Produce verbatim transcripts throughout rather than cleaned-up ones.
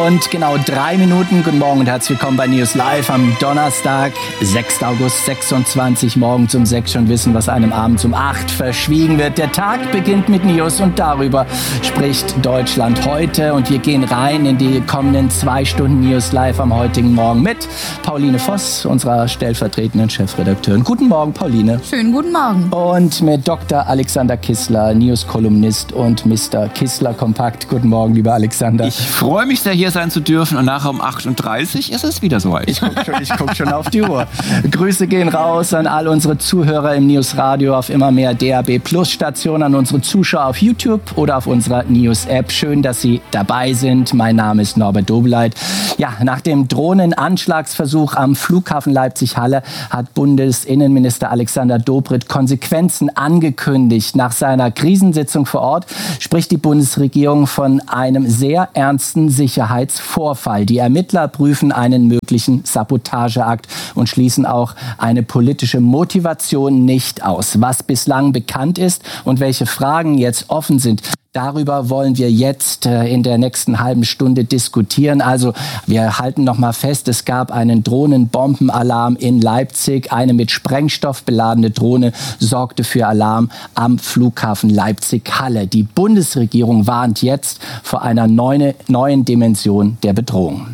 und genau drei Minuten. Guten Morgen und herzlich willkommen bei News Live am Donnerstag, sechster August sechsundzwanzig. Morgens um sechs schon wissen, was einem abends um acht verschwiegen wird. Der Tag beginnt mit News und darüber spricht Deutschland heute. Und wir gehen rein in die kommenden zwei Stunden News Live am heutigen Morgen mit Pauline Voss, unserer stellvertretenden Chefredakteurin. Guten Morgen, Pauline. Schönen guten Morgen. Und mit Doktor Alexander Kissler, News-Kolumnist und Mister Kissler Kompakt. Guten Morgen, lieber Alexander. Ich freue mich sehr, hier sein zu dürfen und nachher um acht Uhr dreißig ist es wieder soweit. Ich gucke schon, ich guck schon auf die Uhr. Grüße gehen raus an all unsere Zuhörer im News-Radio auf immer mehr D A B Plus Stationen, an unsere Zuschauer auf YouTube oder auf unserer News-App. Schön, dass Sie dabei sind. Mein Name ist Norbert Dobeleit. Ja, nach dem Drohnenanschlagsversuch am Flughafen Leipzig-Halle hat Bundesinnenminister Alexander Dobrindt Konsequenzen angekündigt. Nach seiner Krisensitzung vor Ort spricht die Bundesregierung von einem sehr ernsten Sicherheitsvorfall. Die Ermittler prüfen einen möglichen Sabotageakt und schließen auch eine politische Motivation nicht aus. Was bislang bekannt ist und welche Fragen jetzt offen sind, darüber wollen wir jetzt äh, in der nächsten halben Stunde diskutieren. Also wir halten noch mal fest, es gab einen Drohnenbombenalarm in Leipzig. Eine mit Sprengstoff beladene Drohne sorgte für Alarm am Flughafen Leipzig-Halle. Die Bundesregierung warnt jetzt vor einer neuen, neuen Dimension der Bedrohung.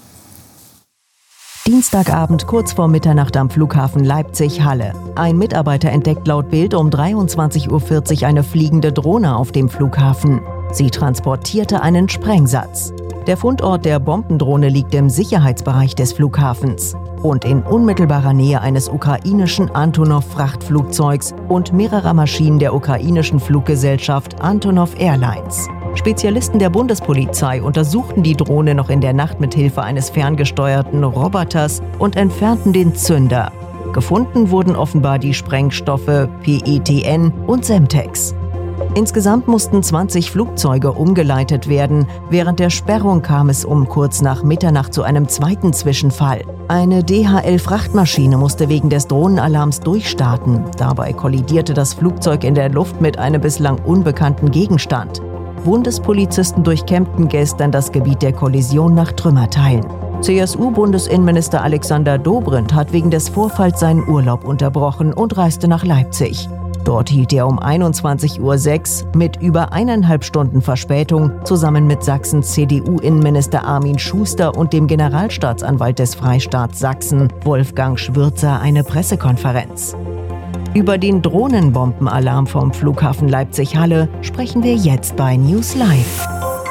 Dienstagabend kurz vor Mitternacht am Flughafen Leipzig-Halle. Ein Mitarbeiter entdeckt laut Bild um dreiundzwanzig Uhr vierzig eine fliegende Drohne auf dem Flughafen. Sie transportierte einen Sprengsatz. Der Fundort der Bombendrohne liegt im Sicherheitsbereich des Flughafens und in unmittelbarer Nähe eines ukrainischen Antonov-Frachtflugzeugs und mehrerer Maschinen der ukrainischen Fluggesellschaft Antonov Airlines. Spezialisten der Bundespolizei untersuchten die Drohne noch in der Nacht mit Hilfe eines ferngesteuerten Roboters und entfernten den Zünder. Gefunden wurden offenbar die Sprengstoffe P E T N und Semtex. Insgesamt mussten zwanzig Flugzeuge umgeleitet werden. Während der Sperrung kam es um kurz nach Mitternacht zu einem zweiten Zwischenfall. Eine D H L-Frachtmaschine musste wegen des Drohnenalarms durchstarten. Dabei kollidierte das Flugzeug in der Luft mit einem bislang unbekannten Gegenstand. Bundespolizisten durchkämmten gestern das Gebiet der Kollision nach Trümmerteilen. C S U-Bundesinnenminister Alexander Dobrindt hat wegen des Vorfalls seinen Urlaub unterbrochen und reiste nach Leipzig. Dort hielt er um einundzwanzig Uhr sechs mit über eineinhalb Stunden Verspätung zusammen mit Sachsens C D U-Innenminister Armin Schuster und dem Generalstaatsanwalt des Freistaats Sachsen, Wolfgang Schwürzer, eine Pressekonferenz. Über den Drohnenbombenalarm vom Flughafen Leipzig-Halle sprechen wir jetzt bei News Live.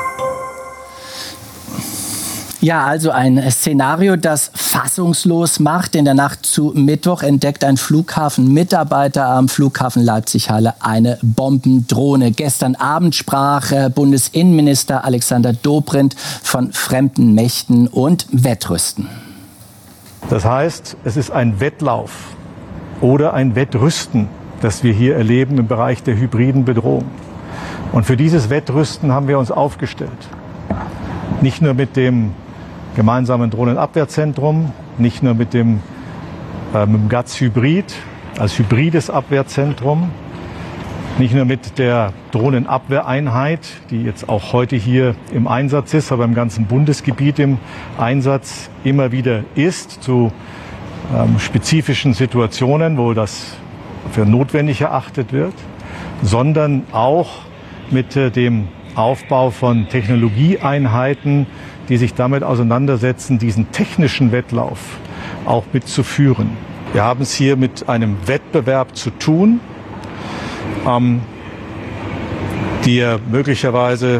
Ja, also ein Szenario, das fassungslos macht. In der Nacht zu Mittwoch entdeckt ein Flughafenmitarbeiter am Flughafen Leipzig-Halle eine Bombendrohne. Gestern Abend sprach Bundesinnenminister Alexander Dobrindt von fremden Mächten und Wettrüsten. Das heißt, es ist ein Wettlauf oder ein Wettrüsten, das wir hier erleben im Bereich der hybriden Bedrohung. Und für dieses Wettrüsten haben wir uns aufgestellt. Nicht nur mit dem gemeinsamen Drohnenabwehrzentrum, nicht nur mit dem, äh, mit dem G A Z Hybrid als hybrides Abwehrzentrum, nicht nur mit der Drohnenabwehreinheit, die jetzt auch heute hier im Einsatz ist, aber im ganzen Bundesgebiet im Einsatz immer wieder ist, zu ähm, spezifischen Situationen, wo das für notwendig erachtet wird, sondern auch mit äh, dem Aufbau von Technologieeinheiten, die sich damit auseinandersetzen, diesen technischen Wettlauf auch mitzuführen. Wir haben es hier mit einem Wettbewerb zu tun, ähm, der möglicherweise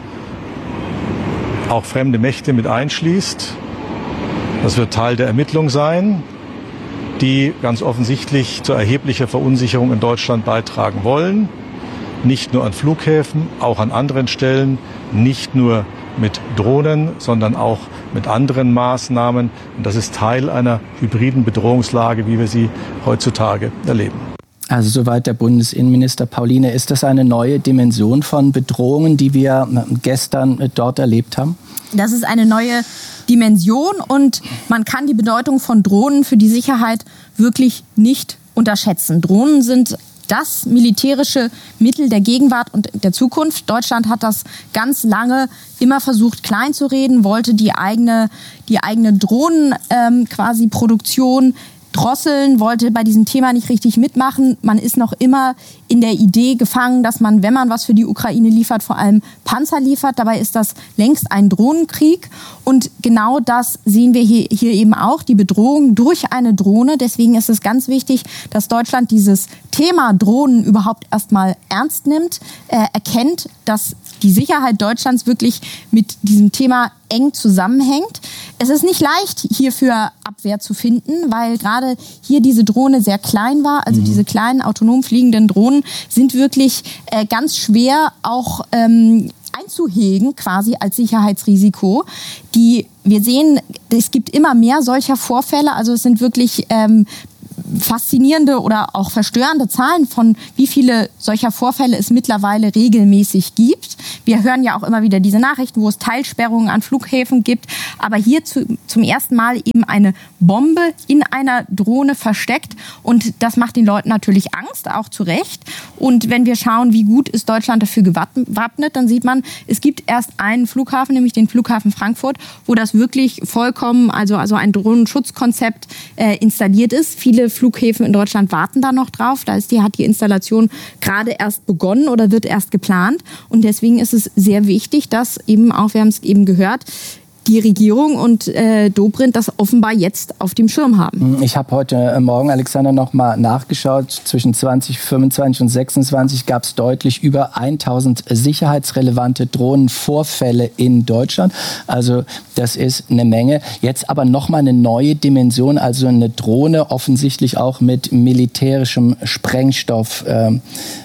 auch fremde Mächte mit einschließt. Das wird Teil der Ermittlung sein, die ganz offensichtlich zu erheblicher Verunsicherung in Deutschland beitragen wollen. Nicht nur an Flughäfen, auch an anderen Stellen, nicht nur mit Drohnen, sondern auch mit anderen Maßnahmen. Und das ist Teil einer hybriden Bedrohungslage, wie wir sie heutzutage erleben. Also soweit der Bundesinnenminister. Pauline, ist das eine neue Dimension von Bedrohungen, die wir gestern dort erlebt haben? Das ist eine neue Dimension und man kann die Bedeutung von Drohnen für die Sicherheit wirklich nicht unterschätzen. Drohnen sind das militärische Mittel der Gegenwart und der Zukunft. Deutschland hat das ganz lange immer versucht, klein zu reden, wollte die eigene, die eigene Drohnen ähm, quasi Produktion drosseln, wollte bei diesem Thema nicht richtig mitmachen. Man ist noch immer in der Idee gefangen, dass man, wenn man was für die Ukraine liefert, vor allem Panzer liefert. Dabei ist das längst ein Drohnenkrieg. Und genau das sehen wir hier, hier eben auch, die Bedrohung durch eine Drohne. Deswegen ist es ganz wichtig, dass Deutschland dieses Thema Drohnen überhaupt erstmal ernst nimmt, äh, erkennt, dass die Sicherheit Deutschlands wirklich mit diesem Thema eng zusammenhängt. Es ist nicht leicht, hierfür Abwehr zu finden, weil gerade hier diese Drohne sehr klein war. Also mhm. diese kleinen autonom fliegenden Drohnen sind wirklich äh, ganz schwer auch ähm, einzuhegen, quasi als Sicherheitsrisiko. Die, wir sehen, es gibt immer mehr solcher Vorfälle. Also es sind wirklich ähm, faszinierende oder auch verstörende Zahlen von wie viele solcher Vorfälle es mittlerweile regelmäßig gibt. Wir hören ja auch immer wieder diese Nachrichten, wo es Teilsperrungen an Flughäfen gibt. Aber hier zu, zum ersten Mal eben eine Bombe in einer Drohne versteckt. Und das macht den Leuten natürlich Angst, auch zu Recht. Und wenn wir schauen, wie gut ist Deutschland dafür gewappnet, dann sieht man, es gibt erst einen Flughafen, nämlich den Flughafen Frankfurt, wo das wirklich vollkommen, also, also ein Drohnenschutzkonzept äh, installiert ist. Viele Flughäfen in Deutschland warten da noch drauf. Da ist die, hat die Installation gerade erst begonnen oder wird erst geplant. Und deswegen ist es sehr wichtig, dass eben auch, wir haben es eben gehört, die Regierung und äh, Dobrindt das offenbar jetzt auf dem Schirm haben. Ich habe heute Morgen, Alexander, noch mal nachgeschaut. Zwischen zwanzig fünfundzwanzig und sechsundzwanzig gab es deutlich über tausend sicherheitsrelevante Drohnenvorfälle in Deutschland. Also das ist eine Menge. Jetzt aber noch mal eine neue Dimension, also eine Drohne offensichtlich auch mit militärischem Sprengstoff äh,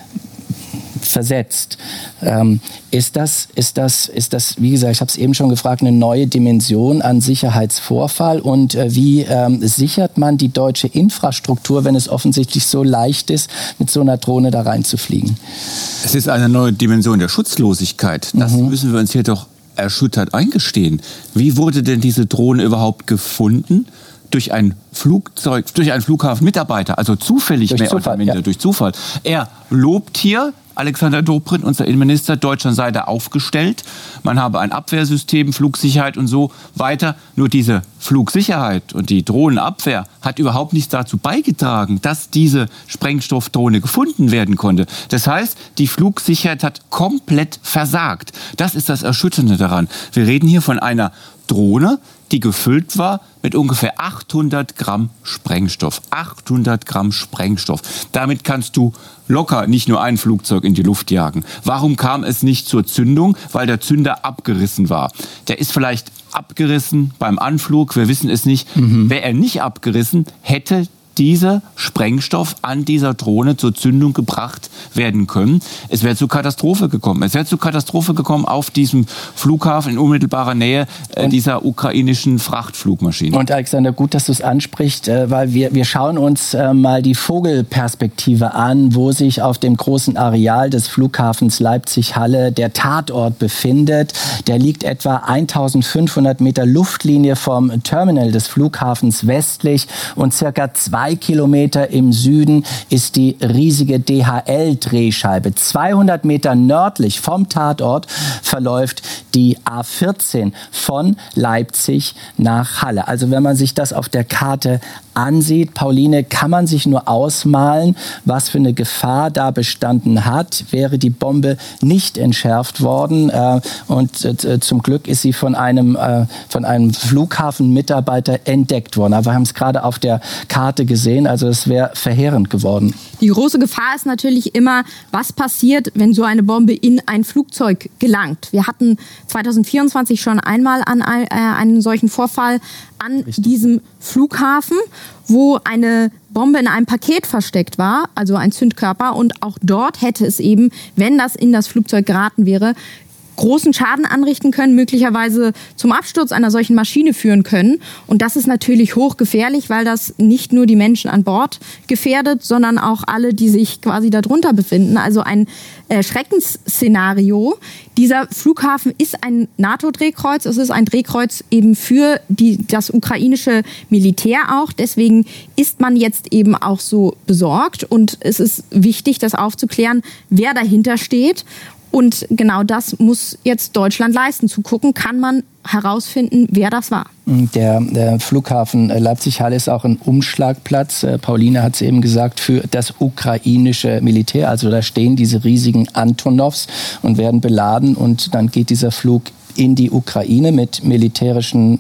versetzt. Ähm, ist das, ist das, ist das, wie gesagt, ich habe es eben schon gefragt, eine neue Dimension an Sicherheitsvorfall? Und äh, wie ähm, sichert man die deutsche Infrastruktur, wenn es offensichtlich so leicht ist, mit so einer Drohne da reinzufliegen? Es ist eine neue Dimension der Schutzlosigkeit. Das mhm. müssen wir uns hier doch erschüttert eingestehen. Wie wurde denn diese Drohne überhaupt gefunden? Durch ein Flugzeug, durch einen Flughafenmitarbeiter, also zufällig durch mehr Zufall, oder minder, ja. durch Zufall. Er lobt hier, Alexander Dobrindt, unser Innenminister, Deutschland sei da aufgestellt. Man habe ein Abwehrsystem, Flugsicherheit und so weiter. Nur diese Flugsicherheit und die Drohnenabwehr hat überhaupt nichts dazu beigetragen, dass diese Sprengstoffdrohne gefunden werden konnte. Das heißt, die Flugsicherheit hat komplett versagt. Das ist das Erschütternde daran. Wir reden hier von einer Drohne, die gefüllt war mit ungefähr achthundert Gramm Sprengstoff. achthundert Gramm Sprengstoff. Damit kannst du locker nicht nur ein Flugzeug in die Luft jagen. Warum kam es nicht zur Zündung? Weil der Zünder abgerissen war. Der ist vielleicht abgerissen beim Anflug, wir wissen es nicht. Mhm. Wäre er nicht abgerissen, hätte dieser Sprengstoff an dieser Drohne zur Zündung gebracht werden können. Es wäre zur Katastrophe gekommen. Es wäre zur Katastrophe gekommen auf diesem Flughafen in unmittelbarer Nähe äh, dieser ukrainischen Frachtflugmaschine. Und Alexander, gut, dass du es ansprichst, äh, weil wir, wir schauen uns äh, mal die Vogelperspektive an, wo sich auf dem großen Areal des Flughafens Leipzig-Halle der Tatort befindet. Der liegt etwa eintausendfünfhundert Meter Luftlinie vom Terminal des Flughafens westlich und circa zwei Kilometer im Süden ist die riesige D H L-Drehscheibe. zweihundert Meter nördlich vom Tatort verläuft die A vierzehn von Leipzig nach Halle. Also wenn man sich das auf der Karte ansieht, Pauline, kann man sich nur ausmalen, was für eine Gefahr da bestanden hat, wäre die Bombe nicht entschärft worden. Äh, und äh, zum Glück ist sie von einem, äh, von einem Flughafenmitarbeiter entdeckt worden. Aber wir haben es gerade auf der Karte gesehen, also es wäre verheerend geworden. Die große Gefahr ist natürlich immer, was passiert, wenn so eine Bombe in ein Flugzeug gelangt. Wir hatten zweitausendvierundzwanzig schon einmal an ein, äh, einen solchen Vorfall an Richtig. diesem Flughafen, wo eine Bombe in einem Paket versteckt war, also ein Zündkörper. Und auch dort hätte es eben, wenn das in das Flugzeug geraten wäre, großen Schaden anrichten können, möglicherweise zum Absturz einer solchen Maschine führen können. Und das ist natürlich hochgefährlich, weil das nicht nur die Menschen an Bord gefährdet, sondern auch alle, die sich quasi darunter befinden. Also ein äh, Schreckensszenario. Dieser Flughafen ist ein NATO-Drehkreuz. Es ist ein Drehkreuz eben für die, das ukrainische Militär auch. Deswegen ist man jetzt eben auch so besorgt. Und es ist wichtig, das aufzuklären, wer dahinter steht. Und genau das muss jetzt Deutschland leisten. Zu gucken, kann man herausfinden, wer das war. Der, der Flughafen Leipzig-Halle ist auch ein Umschlagplatz. Pauline hat es eben gesagt, für das ukrainische Militär. Also da stehen diese riesigen Antonovs und werden beladen. Und dann geht dieser Flug in die Ukraine mit militärischen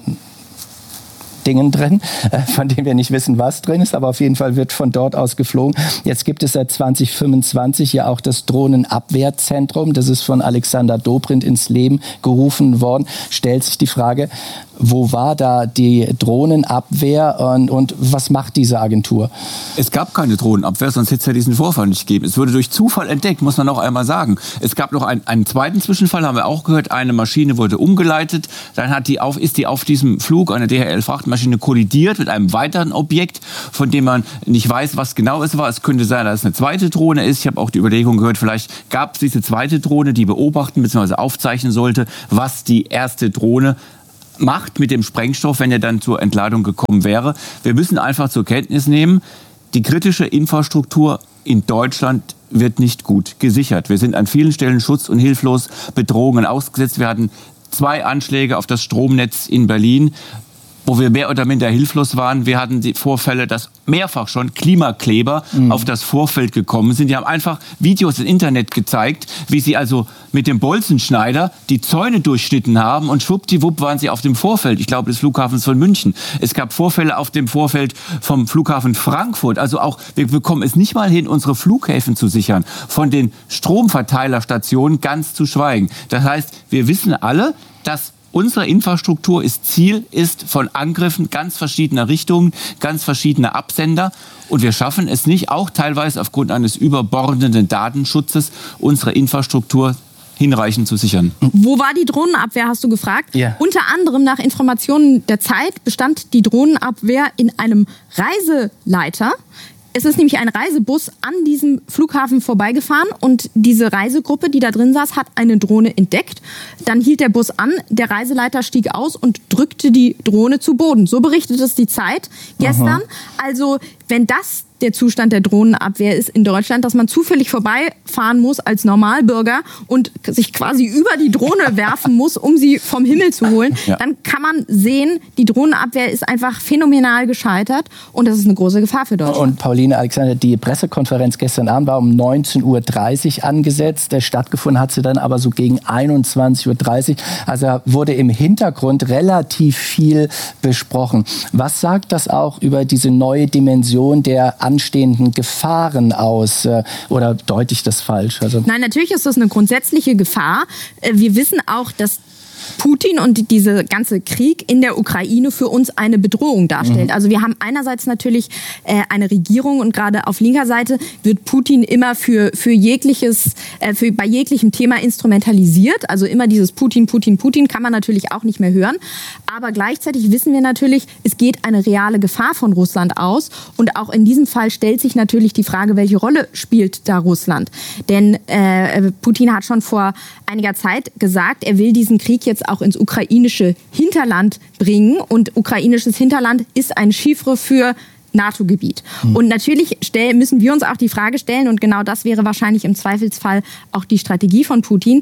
Dingen drin, von denen wir nicht wissen, was drin ist, aber auf jeden Fall wird von dort aus geflogen. Jetzt gibt es seit zwanzig fünfundzwanzig ja auch das Drohnenabwehrzentrum. Das ist von Alexander Dobrindt ins Leben gerufen worden. Stellt sich die Frage, wo war da die Drohnenabwehr und, und was macht diese Agentur? Es gab keine Drohnenabwehr, sonst hätte es ja diesen Vorfall nicht gegeben. Es wurde durch Zufall entdeckt, muss man auch einmal sagen. Es gab noch einen, einen zweiten Zwischenfall, haben wir auch gehört. Eine Maschine wurde umgeleitet. Dann hat die auf, ist die auf diesem Flug, eine D H L-Frachtmaschine, kollidiert mit einem weiteren Objekt, von dem man nicht weiß, was genau es war. Es könnte sein, dass es eine zweite Drohne ist. Ich habe auch die Überlegung gehört, vielleicht gab es diese zweite Drohne, die beobachten bzw. aufzeichnen sollte, was die erste Drohne macht mit dem Sprengstoff, wenn er dann zur Entladung gekommen wäre. Wir müssen einfach zur Kenntnis nehmen, die kritische Infrastruktur in Deutschland wird nicht gut gesichert. Wir sind an vielen Stellen schutz- und hilflos Bedrohungen ausgesetzt. Wir hatten zwei Anschläge auf das Stromnetz in Berlin, wo wir mehr oder minder hilflos waren. Wir hatten die Vorfälle, dass mehrfach schon Klimakleber mhm. auf das Vorfeld gekommen sind. Die haben einfach Videos im Internet gezeigt, wie sie also mit dem Bolzenschneider die Zäune durchschnitten haben und schwuppdiwupp waren sie auf dem Vorfeld, ich glaube des Flughafens von München. Es gab Vorfälle auf dem Vorfeld vom Flughafen Frankfurt. Also auch, wir bekommen es nicht mal hin, unsere Flughäfen zu sichern. Von den Stromverteilerstationen ganz zu schweigen. Das heißt, wir wissen alle, dass unsere Infrastruktur ist Ziel ist von Angriffen ganz verschiedener Richtungen, ganz verschiedener Absender. Und wir schaffen es nicht, auch teilweise aufgrund eines überbordenden Datenschutzes, unsere Infrastruktur hinreichend zu sichern. Wo war die Drohnenabwehr, hast du gefragt? Ja. Unter anderem nach Informationen der Zeit bestand die Drohnenabwehr in einem Reiseleiter. Es ist nämlich ein Reisebus an diesem Flughafen vorbeigefahren und diese Reisegruppe, die da drin saß, hat eine Drohne entdeckt. Dann hielt der Bus an, der Reiseleiter stieg aus und drückte die Drohne zu Boden. So berichtet es die Zeit gestern. Aha. Also wenn das der Zustand der Drohnenabwehr ist in Deutschland, dass man zufällig vorbeifahren muss als Normalbürger und sich quasi über die Drohne werfen muss, um sie vom Himmel zu holen, ja. Dann kann man sehen, die Drohnenabwehr ist einfach phänomenal gescheitert und das ist eine große Gefahr für Deutschland. Und Pauline, Alexander, die Pressekonferenz gestern Abend war um neunzehn Uhr dreißig angesetzt. Stattgefunden hat sie dann aber so gegen einundzwanzig Uhr dreißig. Also wurde im Hintergrund relativ viel besprochen. Was sagt das auch über diese neue Dimension der anstehenden Gefahren aus? Oder deute ich das falsch? Also Nein, natürlich ist das eine grundsätzliche Gefahr. Wir wissen auch, dass Putin und dieser ganze Krieg in der Ukraine für uns eine Bedrohung darstellt. Mhm. Also wir haben einerseits natürlich äh, eine Regierung und gerade auf linker Seite wird Putin immer für, für jegliches, äh, für, bei jeglichem Thema instrumentalisiert. Also immer dieses Putin, Putin, Putin kann man natürlich auch nicht mehr hören. Aber gleichzeitig wissen wir natürlich, es geht eine reale Gefahr von Russland aus. Und auch in diesem Fall stellt sich natürlich die Frage, welche Rolle spielt da Russland? Denn äh, Putin hat schon vor einiger Zeit gesagt, er will diesen Krieg jetzt auch ins ukrainische Hinterland bringen. Und ukrainisches Hinterland ist ein Chiffre für NATO-Gebiet. Mhm. Und natürlich stell, müssen wir uns auch die Frage stellen, und genau das wäre wahrscheinlich im Zweifelsfall auch die Strategie von Putin,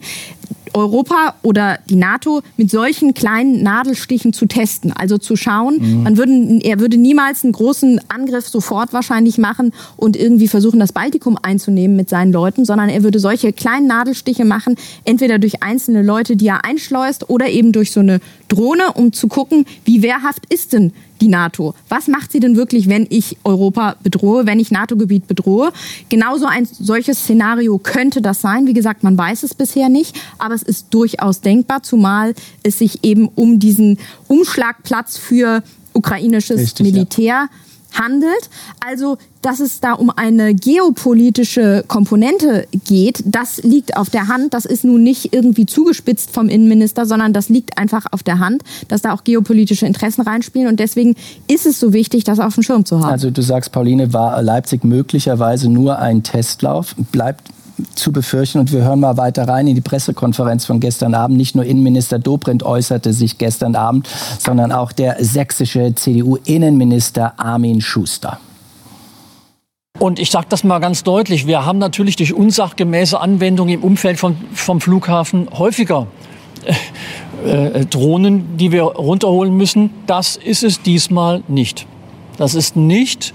Europa oder die NATO mit solchen kleinen Nadelstichen zu testen. Also zu schauen, mhm. man würden, er würde niemals einen großen Angriff sofort wahrscheinlich machen und irgendwie versuchen, das Baltikum einzunehmen mit seinen Leuten, sondern er würde solche kleinen Nadelstiche machen, entweder durch einzelne Leute, die er einschleust, oder eben durch so eine Drohne, um zu gucken, wie wehrhaft ist denn die NATO? Was macht sie denn wirklich, wenn ich Europa bedrohe, wenn ich NATO-Gebiet bedrohe? Genauso ein solches Szenario könnte das sein. Wie gesagt, man weiß es bisher nicht, aber es ist durchaus denkbar, zumal es sich eben um diesen Umschlagplatz für ukrainisches Richtig, Militär handelt. Also, dass es da um eine geopolitische Komponente geht, das liegt auf der Hand. Das ist nun nicht irgendwie zugespitzt vom Innenminister, sondern das liegt einfach auf der Hand, dass da auch geopolitische Interessen reinspielen. Und deswegen ist es so wichtig, das auf dem Schirm zu haben. Also du sagst, Pauline, war Leipzig möglicherweise nur ein Testlauf? Bleibt zu befürchten. Und wir hören mal weiter rein in die Pressekonferenz von gestern Abend. Nicht nur Innenminister Dobrindt äußerte sich gestern Abend, sondern auch der sächsische C D U-Innenminister Armin Schuster. Und ich sage das mal ganz deutlich, wir haben natürlich durch unsachgemäße Anwendung im Umfeld von, vom Flughafen häufiger äh, äh, Drohnen, die wir runterholen müssen. Das ist es diesmal nicht. Das ist nicht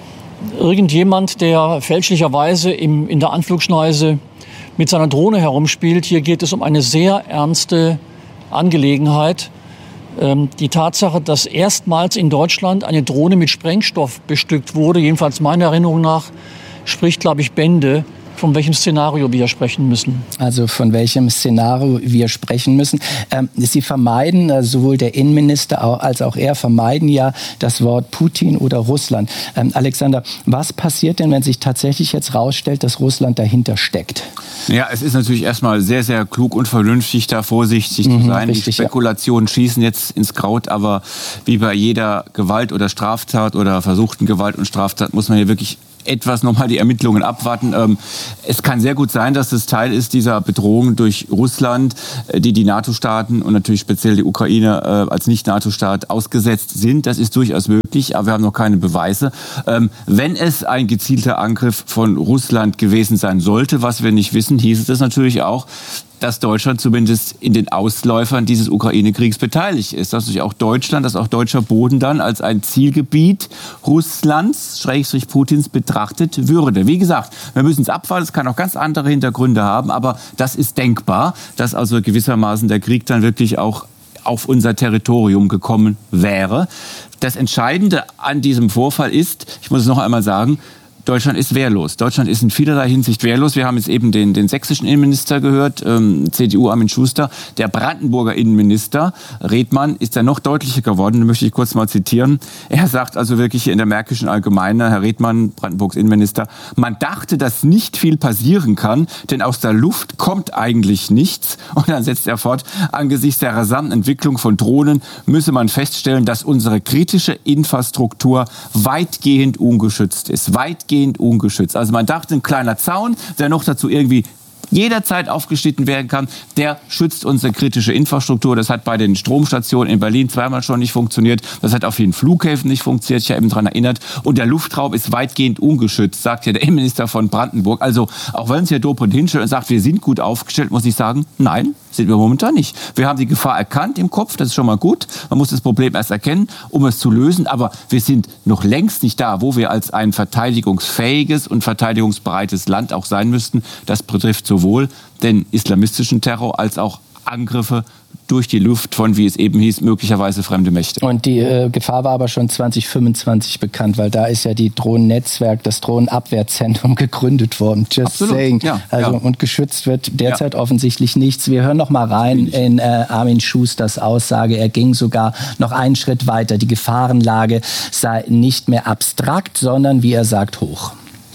irgendjemand, der fälschlicherweise im, in der Anflugschneise mit seiner Drohne herumspielt. Hier geht es um eine sehr ernste Angelegenheit. Ähm, die Tatsache, dass erstmals in Deutschland eine Drohne mit Sprengstoff bestückt wurde, jedenfalls meiner Erinnerung nach, spricht, glaube ich, Bände, von welchem Szenario wir sprechen müssen. Also von welchem Szenario wir sprechen müssen. Ähm, Sie vermeiden, also sowohl der Innenminister als auch er vermeiden ja das Wort Putin oder Russland. Ähm, Alexander, was passiert denn, wenn sich tatsächlich jetzt rausstellt, dass Russland dahinter steckt? Ja, es ist natürlich erstmal sehr, sehr klug und vernünftig, da vorsichtig mhm, zu sein. Richtig, die Spekulationen ja. schießen jetzt ins Kraut, aber wie bei jeder Gewalt oder Straftat oder versuchten Gewalt und Straftat muss man hier wirklich etwas nochmal die Ermittlungen abwarten. Ähm, es kann sehr gut sein, dass es Teil ist dieser Bedrohung durch Russland, die die NATO-Staaten und natürlich speziell die Ukraine äh, als Nicht-NATO-Staat ausgesetzt sind. Das ist durchaus möglich, aber wir haben noch keine Beweise. Ähm, wenn es ein gezielter Angriff von Russland gewesen sein sollte, was wir nicht wissen, hieß es das natürlich auch, dass Deutschland zumindest in den Ausläufern dieses Ukraine-Kriegs beteiligt ist. Dass natürlich auch Deutschland, dass auch deutscher Boden dann als ein Zielgebiet Russlands, Schrägstrich Putins, betrachtet würde. Wie gesagt, wir müssen es abwarten, es kann auch ganz andere Hintergründe haben, aber das ist denkbar, dass also gewissermaßen der Krieg dann wirklich auch auf unser Territorium gekommen wäre. Das Entscheidende an diesem Vorfall ist, ich muss es noch einmal sagen, Deutschland ist wehrlos. Deutschland ist in vielerlei Hinsicht wehrlos. Wir haben jetzt eben den, den sächsischen Innenminister gehört, ähm, C D U Armin Schuster. Der Brandenburger Innenminister Redmann ist ja noch deutlicher geworden. Da möchte ich kurz mal zitieren. Er sagt also wirklich hier in der Märkischen Allgemeine, Herr Redmann, Brandenburgs Innenminister, man dachte, dass nicht viel passieren kann, denn aus der Luft kommt eigentlich nichts. Und dann setzt er fort, angesichts der rasanten Entwicklung von Drohnen müsse man feststellen, dass unsere kritische Infrastruktur weitgehend ungeschützt ist. Weitgehend ungeschützt. Also man dachte, ein kleiner Zaun, der noch dazu irgendwie jederzeit aufgeschnitten werden kann, der schützt unsere kritische Infrastruktur. Das hat bei den Stromstationen in Berlin zweimal schon nicht funktioniert. Das hat auf vielen Flughäfen nicht funktioniert. Ich habe eben daran erinnert. Und der Luftraum ist weitgehend ungeschützt, sagt ja der Innenminister von Brandenburg. Also auch wenn es hier Dobrindt hinstellt und sagt, wir sind gut aufgestellt, muss ich sagen, nein, sind wir momentan nicht. Wir haben die Gefahr erkannt im Kopf, das ist schon mal gut. Man muss das Problem erst erkennen, um es zu lösen. Aber wir sind noch längst nicht da, wo wir als ein verteidigungsfähiges und verteidigungsbereites Land auch sein müssten. Das betrifft sowohl den islamistischen Terror als auch Angriffe durch die Luft von, wie es eben hieß, möglicherweise fremde Mächte. Und die äh, Gefahr war aber schon zwanzig fünfundzwanzig bekannt, weil da ist ja die Drohnennetzwerk, das Drohnenabwehrzentrum gegründet worden. Just Absolut. saying. Ja, also, ja. Und geschützt wird derzeit ja. offensichtlich nichts. Wir hören noch mal rein in äh, Armin Schusters Aussage. Er ging sogar noch einen Schritt weiter. Die Gefahrenlage sei nicht mehr abstrakt, sondern, wie er sagt, hoch.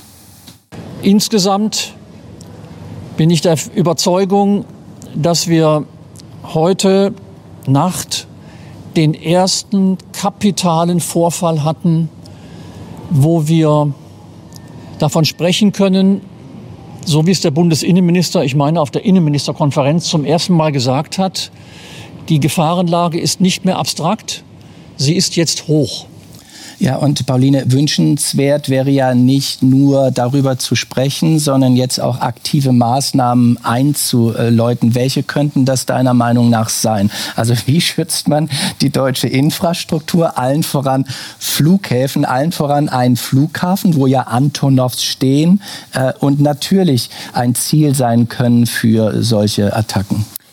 Insgesamt bin ich der Überzeugung, dass wir heute Nacht den ersten kapitalen Vorfall hatten, wo wir davon sprechen können, so wie es der Bundesinnenminister, ich meine auf der Innenministerkonferenz zum ersten Mal gesagt hat, die Gefahrenlage ist nicht mehr abstrakt, sie ist jetzt hoch. Ja, und Pauline, wünschenswert wäre ja nicht nur darüber zu sprechen, sondern jetzt auch aktive Maßnahmen einzuläuten. Welche könnten das deiner Meinung nach sein? Also wie schützt man die deutsche Infrastruktur, allen voran Flughäfen, allen voran einen Flughafen, wo ja Antonovs stehen äh, und natürlich ein Ziel sein können für solche Attacken?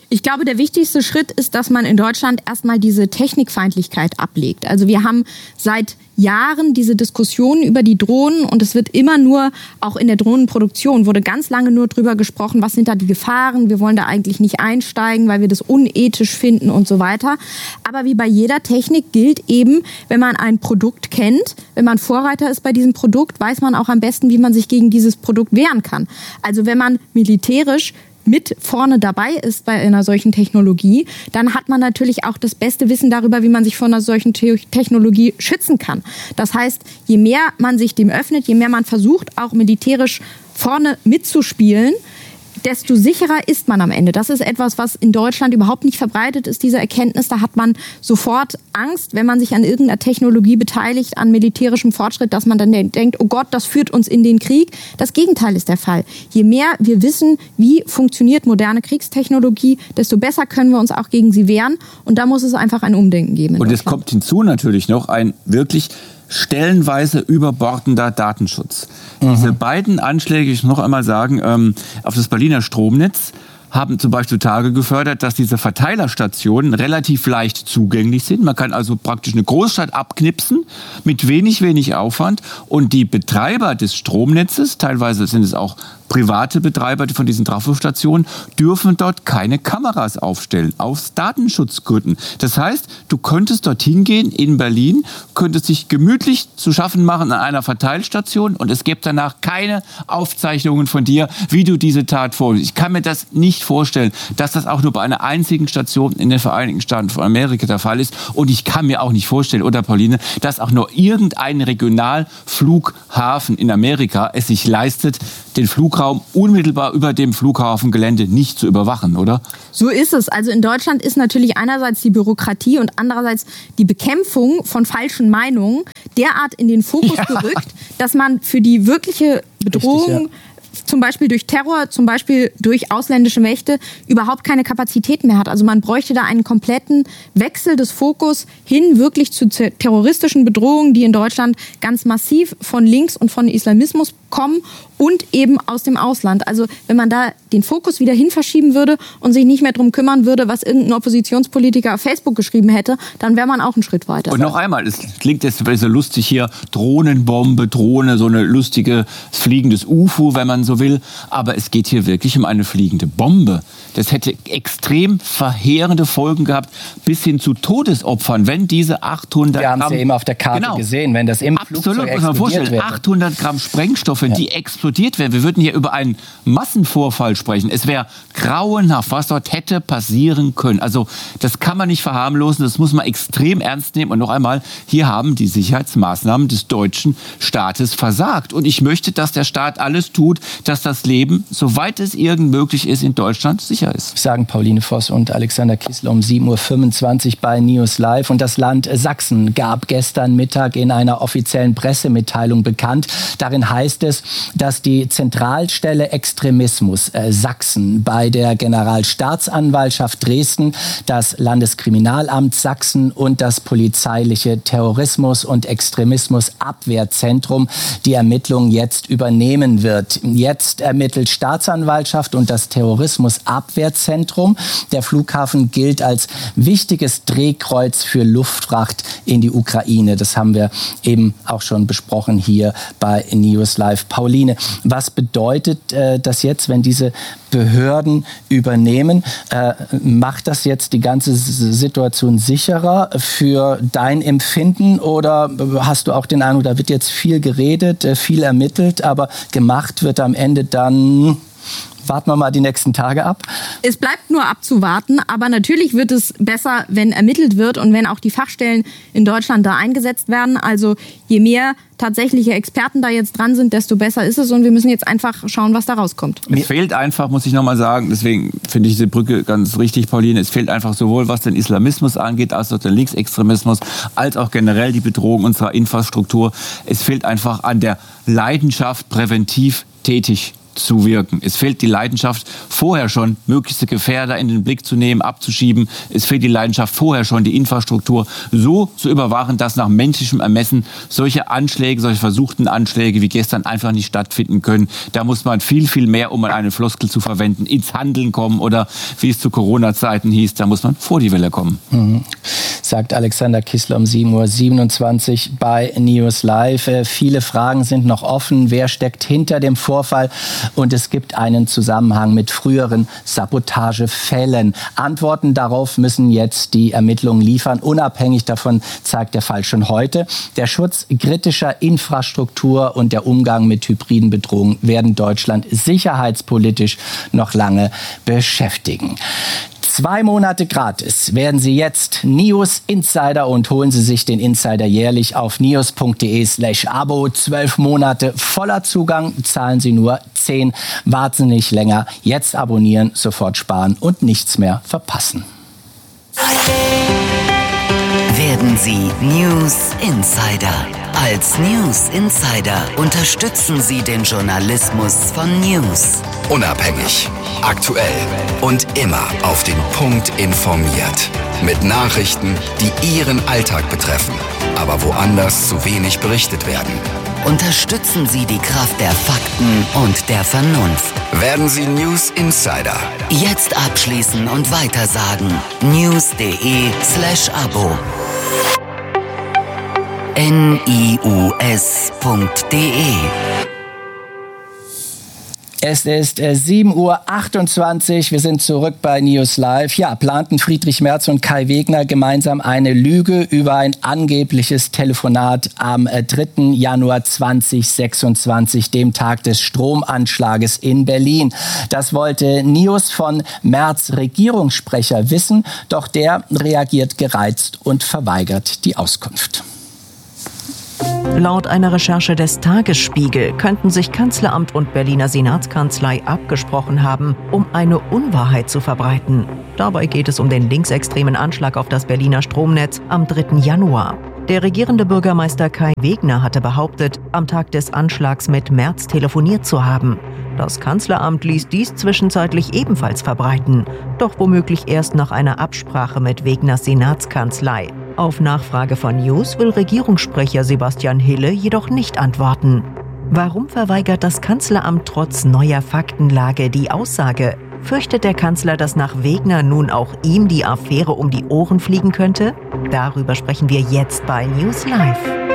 Ich glaube, der wichtigste Schritt ist, dass man in Deutschland erstmal diese Technikfeindlichkeit ablegt. Also wir haben seit Jahren diese Diskussionen über die Drohnen und es wird immer nur, auch in der Drohnenproduktion, wurde ganz lange nur drüber gesprochen, was sind da die Gefahren, wir wollen da eigentlich nicht einsteigen, weil wir das unethisch finden und so weiter. Aber wie bei jeder Technik gilt eben, wenn man ein Produkt kennt, wenn man Vorreiter ist bei diesem Produkt, weiß man auch am besten, wie man sich gegen dieses Produkt wehren kann. Also wenn man militärisch mit vorne dabei ist bei einer solchen Technologie, dann hat man natürlich auch das beste Wissen darüber, wie man sich von einer solchen Te- Technologie schützen kann. Das heißt, je mehr man sich dem öffnet, je mehr man versucht, auch militärisch vorne mitzuspielen, desto sicherer ist man am Ende. Das ist etwas, was in Deutschland überhaupt nicht verbreitet ist, diese Erkenntnis. Da hat man sofort Angst, wenn man sich an irgendeiner Technologie beteiligt, an militärischem Fortschritt, dass man dann denkt, oh Gott, das führt uns in den Krieg. Das Gegenteil ist der Fall. Je mehr wir wissen, wie funktioniert moderne Kriegstechnologie, desto besser können wir uns auch gegen sie wehren. Und da muss es einfach ein Umdenken geben. Und es kommt hinzu natürlich noch ein wirklich stellenweise überbordender Datenschutz. Mhm. Diese beiden Anschläge, ich muss noch einmal sagen, ähm, auf das Berliner Stromnetz haben zum Beispiel zutage gefördert, dass diese Verteilerstationen relativ leicht zugänglich sind. Man kann also praktisch eine Großstadt abknipsen mit wenig, wenig Aufwand. Und die Betreiber des Stromnetzes, teilweise sind es auch private Betreiber von diesen Trafostationen, dürfen dort keine Kameras aufstellen, aus Datenschutzgründen. Das heißt, du könntest dorthin gehen in Berlin, könntest dich gemütlich zu schaffen machen an einer Verteilstation und es gibt danach keine Aufzeichnungen von dir, wie du diese Tat vornimmst. Ich kann mir das nicht vorstellen, dass das auch nur bei einer einzigen Station in den Vereinigten Staaten von Amerika der Fall ist. Und ich kann mir auch nicht vorstellen, oder Pauline, dass auch nur irgendein Regionalflughafen in Amerika es sich leistet, den Flugraum unmittelbar über dem Flughafengelände nicht zu überwachen, oder? So ist es. Also in Deutschland ist natürlich einerseits die Bürokratie und andererseits die Bekämpfung von falschen Meinungen derart in den Fokus ja. gerückt, dass man für die wirkliche Bedrohung, Richtig, ja. zum Beispiel durch Terror, zum Beispiel durch ausländische Mächte, überhaupt keine Kapazitäten mehr hat. Also man bräuchte da einen kompletten Wechsel des Fokus hin wirklich zu terroristischen Bedrohungen, die in Deutschland ganz massiv von links und von Islamismus kommen und eben aus dem Ausland. Also wenn man da den Fokus wieder hin verschieben würde und sich nicht mehr darum kümmern würde, was irgendein Oppositionspolitiker auf Facebook geschrieben hätte, dann wäre man auch einen Schritt weiter. Und noch einmal, es klingt jetzt so lustig hier, Drohnenbombe, Drohne, so eine lustige fliegendes U F O, wenn man so will. Aber es geht hier wirklich um eine fliegende Bombe. Das hätte extrem verheerende Folgen gehabt, bis hin zu Todesopfern, wenn diese achthundert Wir Gramm... Wir haben es ja eben auf der Karte genau, gesehen, wenn das im absolut, Flugzeug muss man vorstellen, wäre. achthundert Gramm Sprengstoffe, ja. die explodiert werden. Wir würden hier über einen Massenvorfall sprechen. Es wäre grauenhaft, was dort hätte passieren können. Also das kann man nicht verharmlosen, das muss man extrem ernst nehmen. Und noch einmal, hier haben die Sicherheitsmaßnahmen des deutschen Staates versagt. Und ich möchte, dass der Staat alles tut, dass das Leben, soweit es irgend möglich ist, in Deutschland sicher ist. Sagen Pauline Voss und Alexander Kissler um sieben Uhr fünfundzwanzig bei News Live. Und das Land Sachsen gab gestern Mittag in einer offiziellen Pressemitteilung bekannt. Darin heißt es, dass die Zentralstelle Extremismus äh, Sachsen bei der Generalstaatsanwaltschaft Dresden, das Landeskriminalamt Sachsen und das polizeiliche Terrorismus- und Extremismusabwehrzentrum die Ermittlungen jetzt übernehmen wird. Jetzt ermittelt Staatsanwaltschaft und das Terrorismusabwehrzentrum. Der Flughafen gilt als wichtiges Drehkreuz für Luftfracht in die Ukraine. Das haben wir eben auch schon besprochen hier bei News Live. Pauline, was bedeutet äh, das jetzt, wenn diese Behörden übernehmen? Äh, macht das jetzt die ganze Situation sicherer für dein Empfinden oder hast du auch den Eindruck, da wird jetzt viel geredet, äh, viel ermittelt, aber gemacht wird am Ende dann... Warten wir mal die nächsten Tage ab. Es bleibt nur abzuwarten, aber natürlich wird es besser, wenn ermittelt wird und wenn auch die Fachstellen in Deutschland da eingesetzt werden. Also je mehr tatsächliche Experten da jetzt dran sind, desto besser ist es und wir müssen jetzt einfach schauen, was da rauskommt. Es fehlt einfach, muss ich nochmal sagen, deswegen finde ich diese Brücke ganz richtig, Pauline, es fehlt einfach sowohl, was den Islamismus angeht, als auch den Linksextremismus, als auch generell die Bedrohung unserer Infrastruktur. Es fehlt einfach an der Leidenschaft, präventiv tätig zu wirken. Es fehlt die Leidenschaft, vorher schon möglichste Gefährder in den Blick zu nehmen, abzuschieben. Es fehlt die Leidenschaft, vorher schon die Infrastruktur so zu überwachen, dass nach menschlichem Ermessen solche Anschläge, solche versuchten Anschläge wie gestern einfach nicht stattfinden können. Da muss man viel, viel mehr, um mal eine Floskel zu verwenden, ins Handeln kommen oder, wie es zu Corona-Zeiten hieß, da muss man vor die Welle kommen. Mhm. Sagt Alexander Kissler um sieben Uhr siebenundzwanzig bei News Live. Äh, viele Fragen sind noch offen. Wer steckt hinter dem Vorfall? Und es gibt einen Zusammenhang mit früheren Sabotagefällen. Antworten darauf müssen jetzt die Ermittlungen liefern. Unabhängig davon zeigt der Fall schon heute. Der Schutz kritischer Infrastruktur und der Umgang mit hybriden Bedrohungen werden Deutschland sicherheitspolitisch noch lange beschäftigen. Zwei Monate gratis werden Sie jetzt News Insider und holen Sie sich den Insider jährlich auf news.de slash Abo. Zwölf Monate voller Zugang, zahlen Sie nur zehn. Warten Sie nicht länger. Jetzt abonnieren, sofort sparen und nichts mehr verpassen. Werden Sie News Insider. Als News Insider unterstützen Sie den Journalismus von News. Unabhängig, aktuell und immer auf den Punkt informiert. Mit Nachrichten, die Ihren Alltag betreffen, aber woanders zu wenig berichtet werden. Unterstützen Sie die Kraft der Fakten und der Vernunft. Werden Sie News Insider. Jetzt abschließen und weitersagen. news.de slash Abo. nius punkt de Es ist äh, sieben Uhr achtundzwanzig. Wir sind zurück bei News Live. Ja, planten Friedrich Merz und Kai Wegner gemeinsam eine Lüge über ein angebliches Telefonat am äh, dritten Januar zweitausendsechsundzwanzig, dem Tag des Stromanschlages in Berlin. Das wollte News von Merz Regierungssprecher wissen, doch der reagiert gereizt und verweigert die Auskunft. Laut einer Recherche des Tagesspiegel könnten sich Kanzleramt und Berliner Senatskanzlei abgesprochen haben, um eine Unwahrheit zu verbreiten. Dabei geht es um den linksextremen Anschlag auf das Berliner Stromnetz am dritten Januar. Der regierende Bürgermeister Kai Wegner hatte behauptet, am Tag des Anschlags mit Merz telefoniert zu haben. Das Kanzleramt ließ dies zwischenzeitlich ebenfalls verbreiten, doch womöglich erst nach einer Absprache mit Wegners Senatskanzlei. Auf Nachfrage von News will Regierungssprecher Sebastian Hille jedoch nicht antworten. Warum verweigert das Kanzleramt trotz neuer Faktenlage die Aussage? Fürchtet der Kanzler, dass nach Wegner nun auch ihm die Affäre um die Ohren fliegen könnte? Darüber sprechen wir jetzt bei News Live.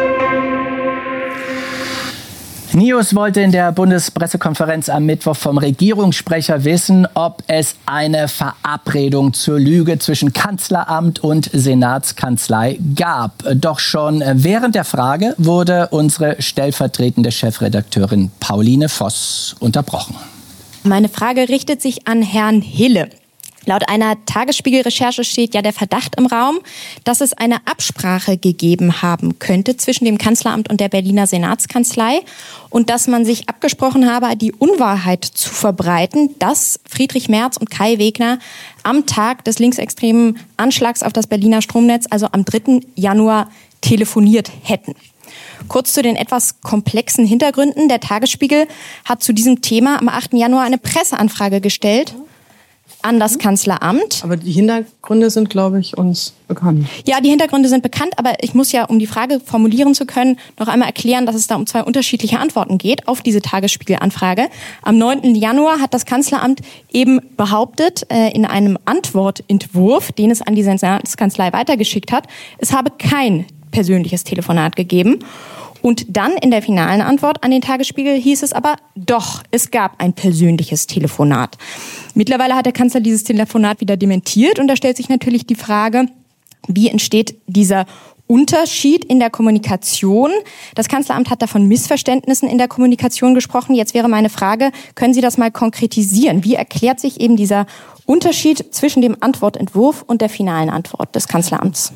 News wollte in der Bundespressekonferenz am Mittwoch vom Regierungssprecher wissen, ob es eine Verabredung zur Lüge zwischen Kanzleramt und Senatskanzlei gab. Doch schon während der Frage wurde unsere stellvertretende Chefredakteurin Pauline Voss unterbrochen. Meine Frage richtet sich an Herrn Hille. Laut einer Tagesspiegel-Recherche steht ja der Verdacht im Raum, dass es eine Absprache gegeben haben könnte zwischen dem Kanzleramt und der Berliner Senatskanzlei und dass man sich abgesprochen habe, die Unwahrheit zu verbreiten, dass Friedrich Merz und Kai Wegner am Tag des linksextremen Anschlags auf das Berliner Stromnetz, also am dritten Januar, telefoniert hätten. Kurz zu den etwas komplexen Hintergründen. Der Tagesspiegel hat zu diesem Thema am achten Januar eine Presseanfrage gestellt an das Kanzleramt. Aber die Hintergründe sind, glaube ich, uns bekannt. Ja, die Hintergründe sind bekannt, aber ich muss ja, um die Frage formulieren zu können, noch einmal erklären, dass es da um zwei unterschiedliche Antworten geht auf diese Tagesspiegel-Anfrage. Am neunten Januar hat das Kanzleramt eben behauptet, äh, in einem Antwortentwurf, den es an die Senatskanzlei weitergeschickt hat, es habe kein persönliches Telefonat gegeben. Und dann in der finalen Antwort an den Tagesspiegel hieß es aber, doch, es gab ein persönliches Telefonat. Mittlerweile hat der Kanzler dieses Telefonat wieder dementiert und da stellt sich natürlich die Frage, wie entsteht dieser Unterschied in der Kommunikation? Das Kanzleramt hat da von Missverständnissen in der Kommunikation gesprochen. Jetzt wäre meine Frage, können Sie das mal konkretisieren? Wie erklärt sich eben dieser Unterschied zwischen dem Antwortentwurf und der finalen Antwort des Kanzleramts?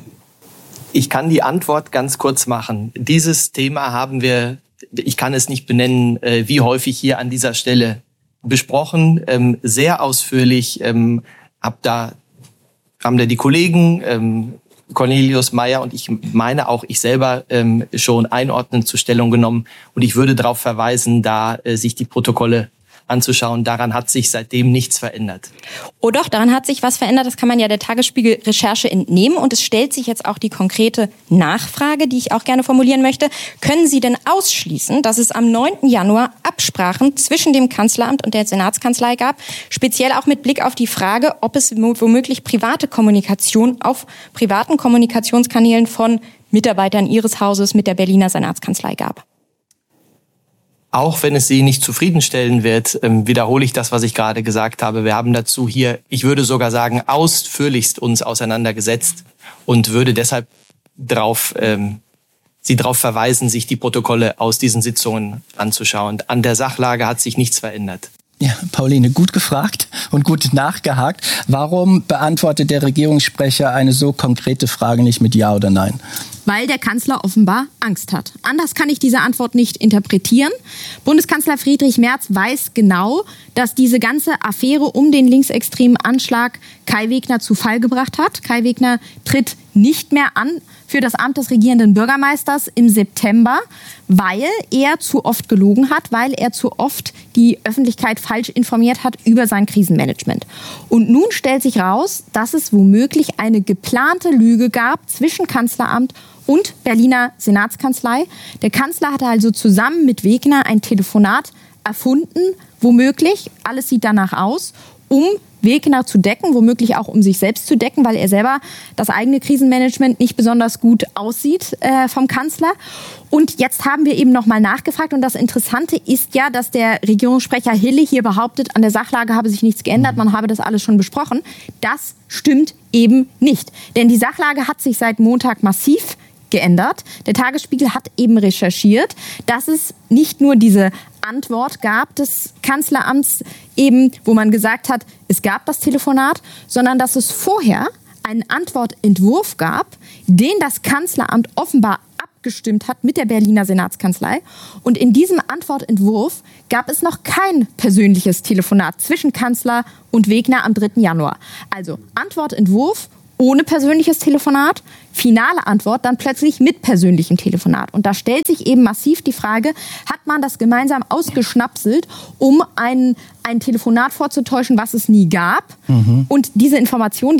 Ich kann die Antwort ganz kurz machen. Dieses Thema haben wir, ich kann es nicht benennen, wie häufig hier an dieser Stelle besprochen, sehr ausführlich. Hab da, haben da die Kollegen, Cornelius Meyer und ich meine auch ich selber schon einordnend zur Stellung genommen. Und ich würde darauf verweisen, da sich die Protokolle anzuschauen. Daran hat sich seitdem nichts verändert. Oh doch, daran hat sich was verändert. Das kann man ja der Tagesspiegel-Recherche entnehmen. Und es stellt sich jetzt auch die konkrete Nachfrage, die ich auch gerne formulieren möchte. Können Sie denn ausschließen, dass es am neunten Januar Absprachen zwischen dem Kanzleramt und der Senatskanzlei gab? Speziell auch mit Blick auf die Frage, ob es womöglich private Kommunikation auf privaten Kommunikationskanälen von Mitarbeitern Ihres Hauses mit der Berliner Senatskanzlei gab. Auch wenn es Sie nicht zufriedenstellen wird, ähm, wiederhole ich das, was ich gerade gesagt habe. Wir haben dazu hier, ich würde sogar sagen, ausführlichst uns auseinandergesetzt und würde deshalb drauf, ähm, Sie darauf verweisen, sich die Protokolle aus diesen Sitzungen anzuschauen. An der Sachlage hat sich nichts verändert. Ja, Pauline, gut gefragt und gut nachgehakt. Warum beantwortet der Regierungssprecher eine so konkrete Frage nicht mit Ja oder Nein? Weil der Kanzler offenbar Angst hat. Anders kann ich diese Antwort nicht interpretieren. Bundeskanzler Friedrich Merz weiß genau, dass diese ganze Affäre um den linksextremen Anschlag Kai Wegner zu Fall gebracht hat. Kai Wegner tritt nicht mehr an für das Amt des regierenden Bürgermeisters im September, weil er zu oft gelogen hat, weil er zu oft die Öffentlichkeit falsch informiert hat über sein Krisenmanagement. Und nun stellt sich raus, dass es womöglich eine geplante Lüge gab zwischen Kanzleramt und Berliner Senatskanzlei. Der Kanzler hatte also zusammen mit Wegner ein Telefonat erfunden, womöglich, alles sieht danach aus, um Wegner zu decken, womöglich auch um sich selbst zu decken, weil er selber das eigene Krisenmanagement nicht besonders gut aussieht äh, vom Kanzler. Und jetzt haben wir eben nochmal nachgefragt. Und das Interessante ist ja, dass der Regierungssprecher Hille hier behauptet, an der Sachlage habe sich nichts geändert, man habe das alles schon besprochen. Das stimmt eben nicht. Denn die Sachlage hat sich seit Montag massiv geändert. Der Tagesspiegel hat eben recherchiert, dass es nicht nur diese Antwort gab des Kanzleramts, eben, wo man gesagt hat, es gab das Telefonat, sondern dass es vorher einen Antwortentwurf gab, den das Kanzleramt offenbar abgestimmt hat mit der Berliner Senatskanzlei. Und in diesem Antwortentwurf gab es noch kein persönliches Telefonat zwischen Kanzler und Wegner am dritten Januar. Also Antwortentwurf ohne persönliches Telefonat, finale Antwort dann plötzlich mit persönlichem Telefonat. Und da stellt sich eben massiv die Frage, hat man das gemeinsam ausgeschnapselt, um ein, ein Telefonat vorzutäuschen, was es nie gab? Mhm. Und diese Information,